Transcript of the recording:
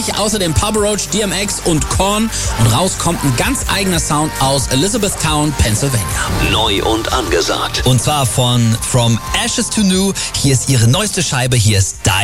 Außerdem Papa Roach, DMX und Korn. Und raus kommt ein ganz eigener Sound aus Elizabethtown, Pennsylvania. Neu und angesagt. Und zwar von From Ashes to New. Hier ist ihre neueste Scheibe, hier ist Die